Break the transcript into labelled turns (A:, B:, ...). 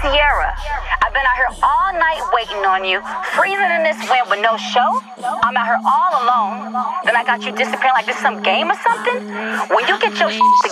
A: Sierra, I've been out here all night waiting on you, freezing in this wind with no show. I'm out here all alone. Then I got you disappearing like this some game or something. When you get your